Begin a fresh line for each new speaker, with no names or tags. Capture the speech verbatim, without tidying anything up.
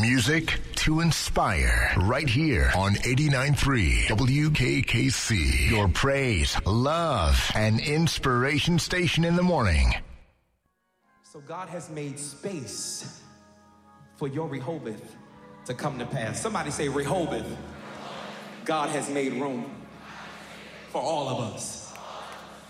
Music to inspire. Right here on eighty-nine point three W K K C. Your praise, love, and inspiration station in the morning.
So God has made space for your Rehoboth to come to pass. Somebody say Rehoboth. God has made room for all of us.